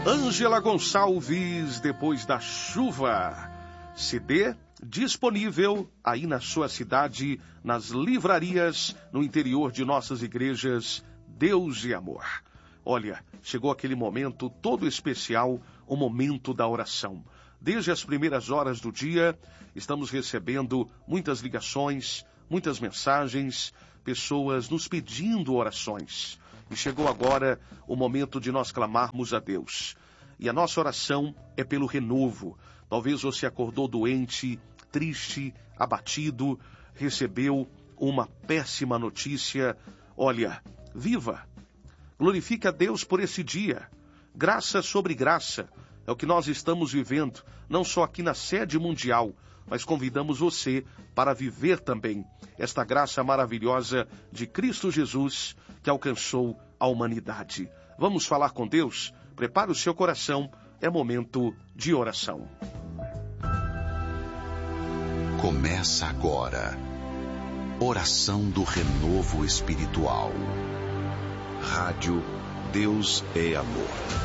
Ângela Gonçalves, Depois da Chuva. CD disponível aí na sua cidade, nas livrarias, no interior de nossas igrejas. Deus e amor. Olha, chegou aquele momento todo especial, o momento da oração. Desde as primeiras horas do dia, estamos recebendo muitas ligações, muitas mensagens, pessoas nos pedindo orações. E chegou agora o momento de nós clamarmos a Deus. E a nossa oração é pelo renovo. Talvez você acordou doente, triste, abatido, recebeu uma péssima notícia. Olha, viva! Glorifique a Deus por esse dia. Graça sobre graça é o que nós estamos vivendo, não só aqui na sede mundial, mas convidamos você para viver também esta graça maravilhosa de Cristo Jesus que alcançou a humanidade. Vamos falar com Deus? Prepare o seu coração, é momento de oração. Começa agora. Oração do Renovo Espiritual. Rádio Deus é Amor.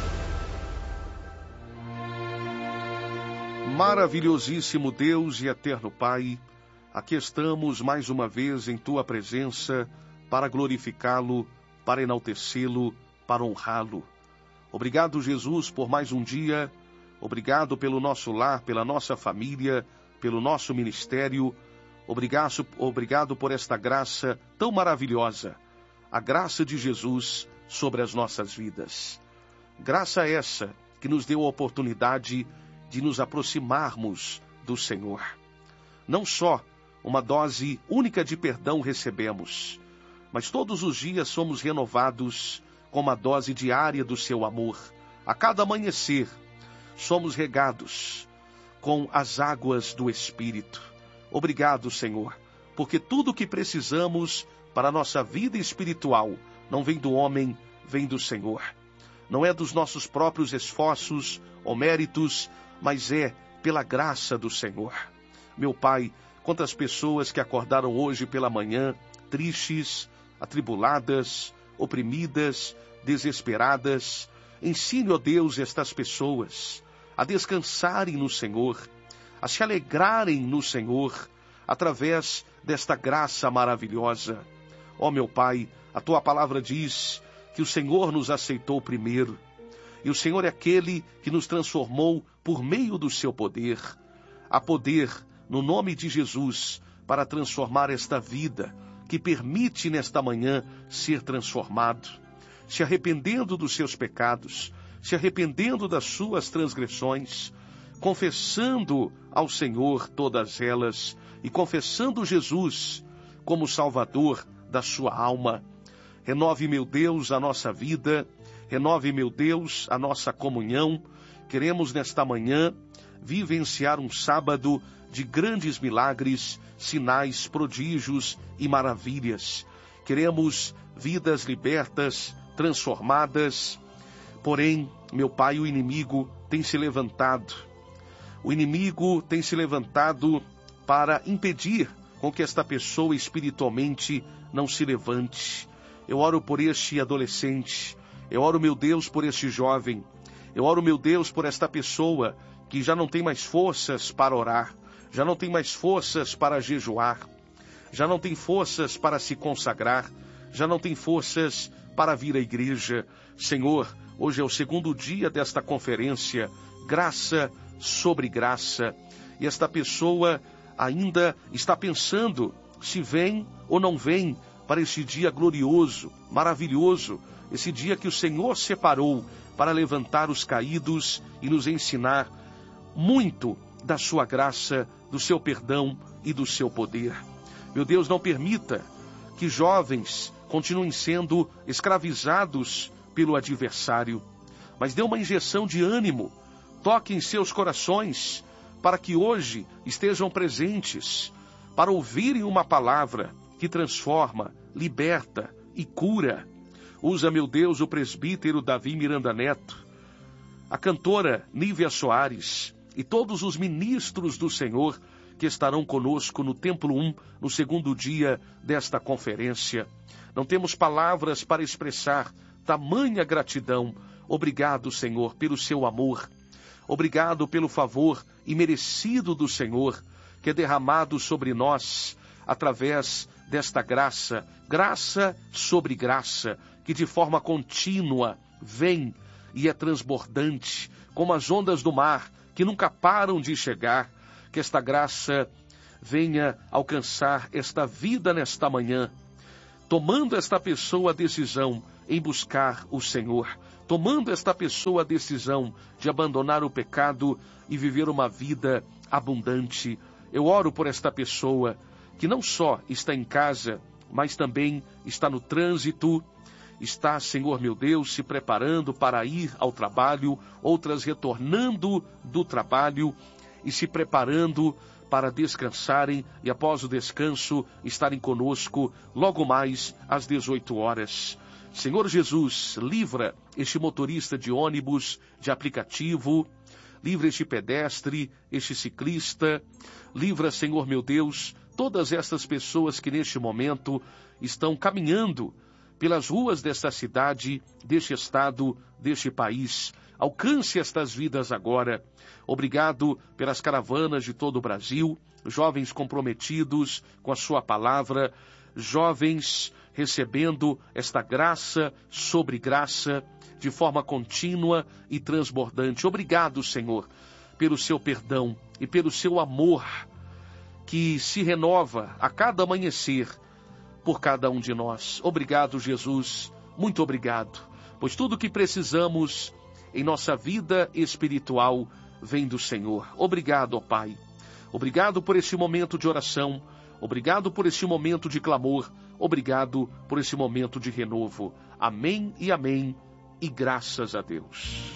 Maravilhosíssimo Deus e eterno Pai, aqui estamos mais uma vez em Tua presença para glorificá-lo, para enaltecê-lo, para honrá-lo. Obrigado, Jesus, por mais um dia. Obrigado pelo nosso lar, pela nossa família, pelo nosso ministério. Obrigado por esta graça tão maravilhosa, a graça de Jesus sobre as nossas vidas. Graça essa que nos deu a oportunidade de nos aproximarmos do Senhor. Não só uma dose única de perdão recebemos, mas todos os dias somos renovados com uma dose diária do seu amor. A cada amanhecer, somos regados com as águas do Espírito. Obrigado, Senhor, porque tudo o que precisamos para a nossa vida espiritual não vem do homem, vem do Senhor. Não é dos nossos próprios esforços ou méritos, mas é pela graça do Senhor. Meu Pai, quantas pessoas que acordaram hoje pela manhã, tristes, atribuladas, oprimidas, desesperadas. Ensine, ó Deus, estas pessoas a descansarem no Senhor, a se alegrarem no Senhor, através desta graça maravilhosa. Ó meu Pai, a Tua palavra diz que o Senhor nos aceitou primeiro, e o Senhor é aquele que nos transformou por meio do seu poder. Há poder no nome de Jesus para transformar esta vida, que permite nesta manhã ser transformado, se arrependendo dos seus pecados, se arrependendo das suas transgressões, confessando ao Senhor todas elas e confessando Jesus como Salvador da sua alma. Renove, meu Deus, a nossa vida, renove, meu Deus, a nossa comunhão. Queremos nesta manhã vivenciar um sábado de grandes milagres, sinais, prodígios e maravilhas. Queremos vidas libertas, transformadas. Porém, meu Pai, o inimigo tem se levantado. O inimigo tem se levantado para impedir com que esta pessoa espiritualmente não se levante. Eu oro por este adolescente. Eu oro, meu Deus, por este jovem. Eu oro, meu Deus, por esta pessoa que já não tem mais forças para orar, já não tem mais forças para jejuar, já não tem forças para se consagrar, já não tem forças para vir à igreja. Senhor, hoje é o segundo dia desta conferência, graça sobre graça, e esta pessoa ainda está pensando se vem ou não vem para este dia glorioso, maravilhoso, esse dia que o Senhor separou para levantar os caídos e nos ensinar muito da sua graça, do seu perdão e do seu poder. Meu Deus, não permita que jovens continuem sendo escravizados pelo adversário, mas dê uma injeção de ânimo, toque em seus corações, para que hoje estejam presentes, para ouvirem uma palavra que transforma, liberta e cura. Usa, meu Deus, o presbítero Davi Miranda Neto, a cantora Nívia Soares e todos os ministros do Senhor que estarão conosco no Templo 1, no segundo dia desta conferência. Não temos palavras para expressar tamanha gratidão. Obrigado, Senhor, pelo seu amor. Obrigado pelo favor imerecido do Senhor, que é derramado sobre nós através desta graça, graça sobre graça, que de forma contínua vem e é transbordante, como as ondas do mar, que nunca param de chegar. Que esta graça venha alcançar esta vida nesta manhã, tomando esta pessoa a decisão em buscar o Senhor, tomando esta pessoa a decisão de abandonar o pecado e viver uma vida abundante. Eu oro por esta pessoa que não só está em casa, mas também está no trânsito, está, Senhor meu Deus, se preparando para ir ao trabalho, outras retornando do trabalho e se preparando para descansarem e após o descanso estarem conosco logo mais às 18 horas. Senhor Jesus, livra este motorista de ônibus, de aplicativo, livra este pedestre, este ciclista, livra, Senhor meu Deus, todas estas pessoas que neste momento estão caminhando pelas ruas desta cidade, deste estado, deste país. Alcance estas vidas agora. Obrigado pelas caravanas de todo o Brasil, jovens comprometidos com a sua palavra, jovens recebendo esta graça sobre graça, de forma contínua e transbordante. Obrigado, Senhor, pelo seu perdão e pelo seu amor, que se renova a cada amanhecer por cada um de nós. Obrigado, Jesus, muito obrigado, pois tudo o que precisamos em nossa vida espiritual vem do Senhor. Obrigado, ó Pai. Obrigado por este momento de oração. Obrigado por este momento de clamor. Obrigado por este momento de renovo. Amém e amém. E graças a Deus.